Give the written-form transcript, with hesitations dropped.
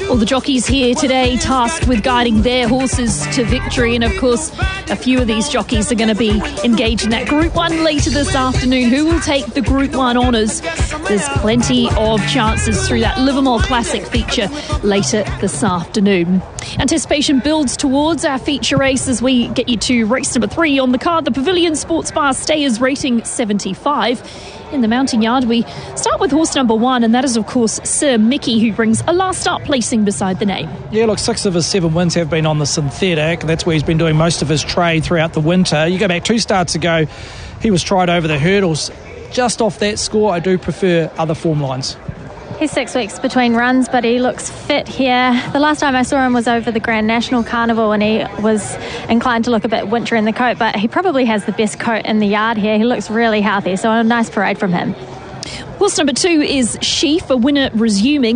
All the jockeys here today tasked with guiding their horses to victory, and of course a few of these jockeys are going to be engaged in that Group 1 later this afternoon. Who will take the Group 1 honours? There's plenty of chances through that Livermore Classic feature later this afternoon. Anticipation builds towards our feature race as we get you to race number 3 on the card. The Pavilion Sports Bar Stayers rating 75. In the mounting yard, we start with horse number 1, and that is, of course, Sir Mickey, who brings a last start placing beside the name. Yeah, look, 6 of his 7 wins have been on the synthetic. That's where he's been doing most of his trade throughout the winter. You go back 2 starts ago, he was tried over the hurdles. Just off that score, I do prefer other form lines. He's 6 weeks between runs, but he looks fit here. The last time I saw him was over the Grand National Carnival, and he was inclined to look a bit wintry in the coat, but he probably has the best coat in the yard here. He looks really healthy, so a nice parade from him. Horse number 2 is Sheaf, a winner resuming.